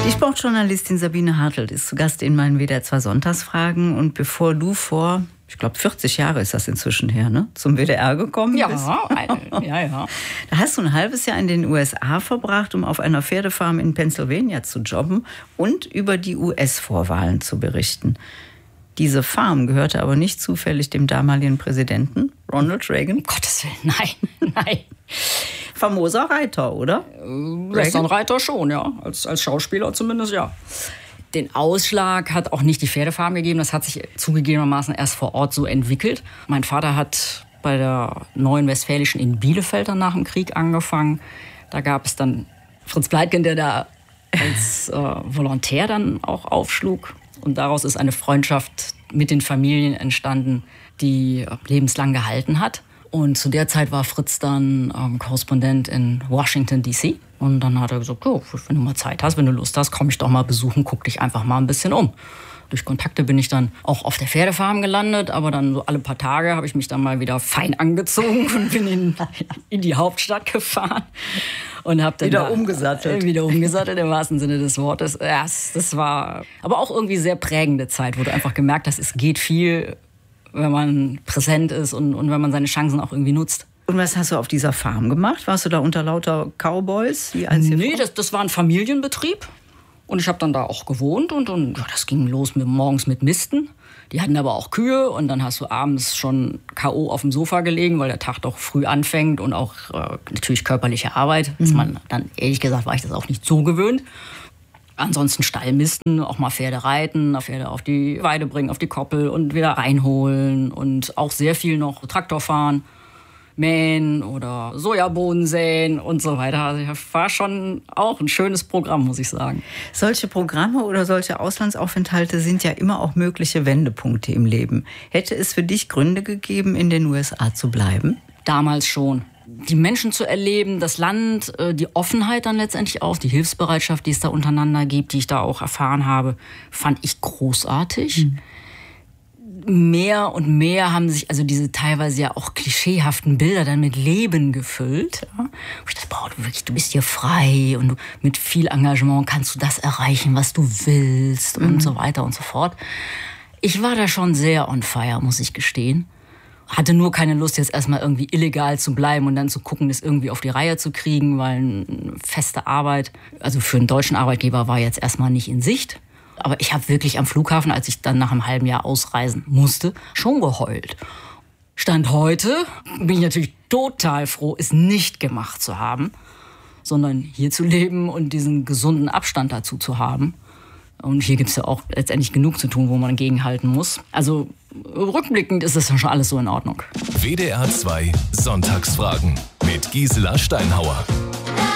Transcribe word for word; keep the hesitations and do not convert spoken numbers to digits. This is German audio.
Die Sportjournalistin Sabine Hartelt ist zu Gast in meinen W D R zwei Sonntagsfragen. Und bevor du vor, ich glaube vierzig Jahre ist das inzwischen her, ne, zum W D R gekommen ja, bist. Ein, ja, ja. Da hast du ein halbes Jahr in den U S A verbracht, um auf einer Pferdefarm in Pennsylvania zu jobben und über die U S-Vorwahlen zu berichten. Diese Farm gehörte aber nicht zufällig dem damaligen Präsidenten Ronald Reagan. Um Gottes Willen, nein, nein. Famoser Reiter, oder? Westernreiter schon, ja. Als, als Schauspieler zumindest, ja. Den Ausschlag hat auch nicht die Pferdefarm gegeben. Das hat sich zugegebenermaßen erst vor Ort so entwickelt. Mein Vater hat bei der Neuen Westfälischen in Bielefeld dann nach dem Krieg angefangen. Da gab es dann Fritz Pleitgen, der da als äh, Volontär dann auch aufschlug. Und daraus ist eine Freundschaft mit den Familien entstanden, die lebenslang gehalten hat. Und zu der Zeit war Fritz dann ähm, Korrespondent in Washington, D C Und dann hat er gesagt, oh, wenn du mal Zeit hast, wenn du Lust hast, komm ich doch mal besuchen, guck dich einfach mal ein bisschen um. Durch Kontakte bin ich dann auch auf der Pferdefarm gelandet, aber dann so alle paar Tage habe ich mich dann mal wieder fein angezogen und bin in, in die Hauptstadt gefahren. Und hab dann wieder da, umgesattelt. Äh, wieder umgesattelt, im wahrsten Sinne des Wortes. Ja, das war aber auch irgendwie sehr prägende Zeit, wo du einfach gemerkt hast, es geht viel, wenn man präsent ist und, und wenn man seine Chancen auch irgendwie nutzt. Und was hast du auf dieser Farm gemacht? Warst du da unter lauter Cowboys? Wie nee, das, das war ein Familienbetrieb. Und ich habe dann da auch gewohnt und, und ja, das ging los mit, morgens mit Misten. Die hatten aber auch Kühe und dann hast du abends schon K O auf dem Sofa gelegen, weil der Tag doch früh anfängt und auch äh, natürlich körperliche Arbeit. Mhm. Ist man dann, ehrlich gesagt, war ich das auch nicht so gewöhnt. Ansonsten Stallmisten, auch mal Pferde reiten, Pferde auf die Weide bringen, auf die Koppel und wieder reinholen und auch sehr viel noch Traktor fahren. Mähen oder Sojabohnen säen und so weiter. Also das war schon auch ein schönes Programm, muss ich sagen. Solche Programme oder solche Auslandsaufenthalte sind ja immer auch mögliche Wendepunkte im Leben. Hätte es für dich Gründe gegeben, in den U S A zu bleiben? Damals schon. Die Menschen zu erleben, das Land, die Offenheit dann letztendlich auch, die Hilfsbereitschaft, die es da untereinander gibt, die ich da auch erfahren habe, fand ich großartig. Mhm. Mehr und mehr haben sich also diese teilweise ja auch klischeehaften Bilder dann mit Leben gefüllt. Ja. Und ich dachte, boah, du, wirklich, du bist hier frei und du, mit viel Engagement kannst du das erreichen, was du willst, mhm. und so weiter und so fort. Ich war da schon sehr on fire, muss ich gestehen. Hatte nur keine Lust, jetzt erstmal irgendwie illegal zu bleiben und dann zu gucken, das irgendwie auf die Reihe zu kriegen, weil eine feste Arbeit, also für einen deutschen Arbeitgeber, war jetzt erstmal nicht in Sicht. Aber ich habe wirklich am Flughafen, als ich dann nach einem halben Jahr ausreisen musste, schon geheult. Stand heute bin ich natürlich total froh, es nicht gemacht zu haben, sondern hier zu leben und diesen gesunden Abstand dazu zu haben. Und hier gibt es ja auch letztendlich genug zu tun, wo man gegenhalten muss. Also rückblickend ist das schon alles so in Ordnung. W D R zwei Sonntagsfragen mit Gisela Steinhauer.